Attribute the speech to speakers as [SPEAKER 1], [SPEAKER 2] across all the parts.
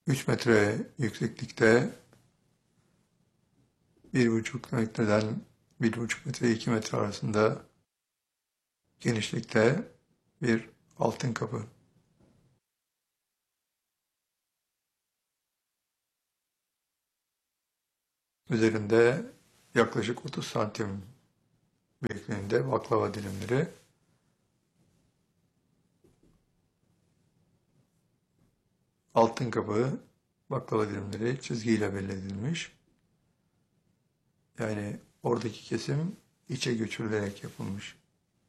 [SPEAKER 1] 3 metre yükseklikte 1,5 metreden 1,5 metre 2 metre arasında genişlikte bir altın kapı. Üzerinde yaklaşık 30 santim büyüklüğünde baklava dilimleri. Altın kapı baklava dilimleri çizgiyle belli edilmiş. Yani oradaki kesim içe göçürülerek yapılmış.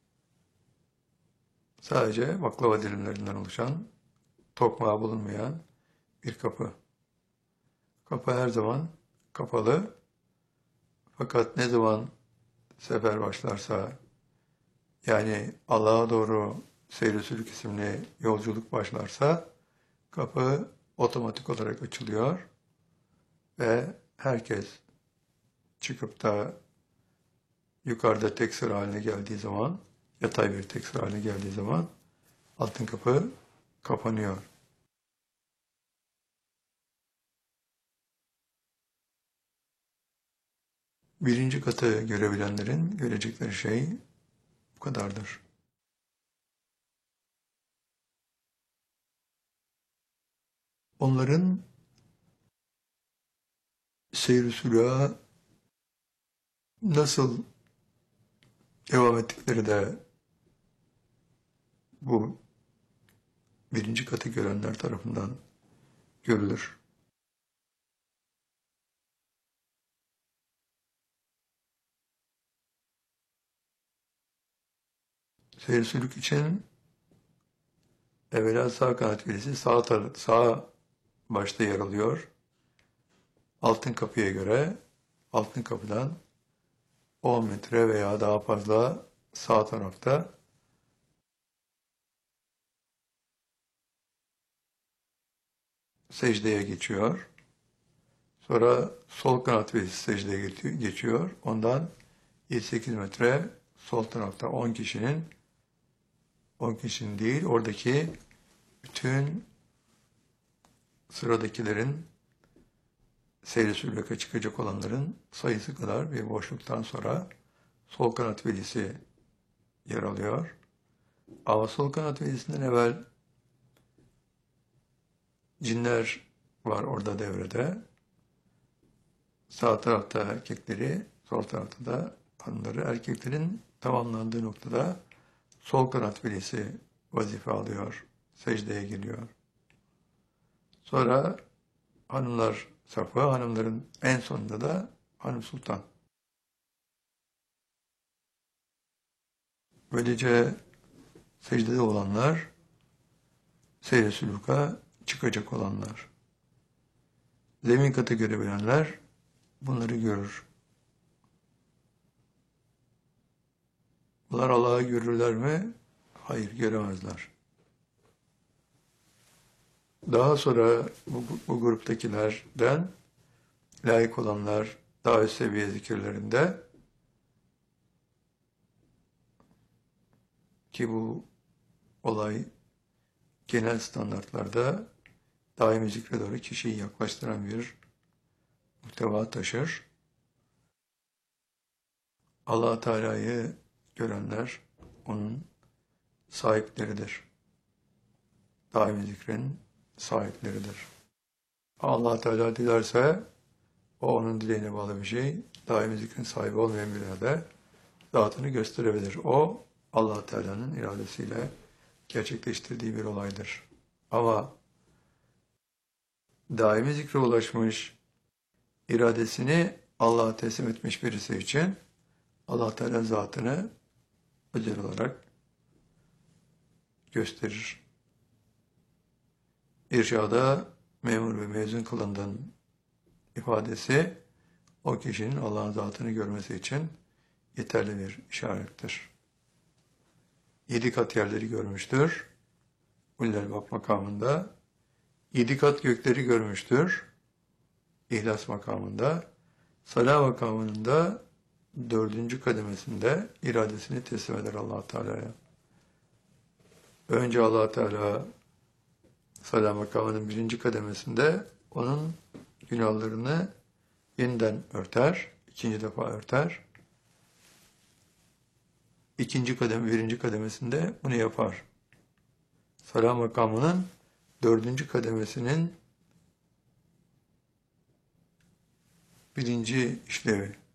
[SPEAKER 1] Sadece baklava dilimlerinden oluşan, tokmağı bulunmayan bir kapı. Kapı her zaman kapalı. Fakat ne zaman sefer başlarsa, yani Allah'a doğru seyri sülük isimli yolculuk başlarsa, kapı otomatik olarak açılıyor ve herkes çıkıp da yukarıda tek sıra haline geldiği zaman, yatay bir tek sıra haline geldiği zaman altın kapı kapanıyor. Birinci katı görebilenlerin görecekleri şey bu kadardır. Onların seyr-i sülûğa nasıl devam ettikleri de bu birinci katı görenler tarafından görülür. Seyr-i sülük için evvela sağ kanat velisi sağ başta yer alıyor. Altın kapıya göre altın kapıdan 10 metre veya daha fazla sağ tarafta secdeye geçiyor. Sonra sol kanat velisi secdeye geçiyor. Ondan 7-8 metre sol tarafta 10 kişinin değil, oradaki bütün sıradakilerin seyri sülûka çıkacak olanların sayısı kadar bir boşluktan sonra sol kanat velisi yer alıyor. Ama sol kanat velisinden evvel cinler var orada devrede. Sağ tarafta erkekleri, sol tarafta da hanımları. Erkeklerin tamamlandığı noktada sol kanat velisi vazife alıyor, secdeye giriyor. Sonra hanımlar safı, hanımların en sonunda da hanım sultan. Böylece secdede olanlar, seyre sülûka çıkacak olanlar. Zemin katı görebilenler bunları görür. Bunlar Allah'ı görürler mi? Hayır, göremezler. Daha sonra bu gruptakilerden layık olanlar daha üst seviye zikirlerinde, ki bu olay genel standartlarda daimi zikre doğru kişiyi yaklaştıran bir muhteva taşır. Allah Teala'yı görenler onun sahipleridir. Daimi zikrin sahipleridir. Allah Teala dilerse o onun dileğine bağlı bir şey. Daimi zikrin sahibi olmayan birine de zatını gösterebilir. O Allah Teala'nın iradesiyle gerçekleştirdiği bir olaydır. Ama daimi zikre ulaşmış, iradesini Allah'a teslim etmiş birisi için Allah Teala zatını özel olarak gösterir. İrşada memur ve mezun kılındığın ifadesi o kişinin Allah'ın zatını görmesi için yeterli bir işarettir. 7 kat yerleri görmüştür. Ulul-Albab makamında. 7 kat gökleri görmüştür. İhlas makamında. Salah makamının da 4. kademesinde iradesini teslim eder Allah Teala'ya. Önce Allah Teala Sala makamının birinci kademesinde onun günahlarını yeniden örter, ikinci defa örter. Birinci kademesinde bunu yapar. Sala makamının dördüncü kademesinin birinci işlevi.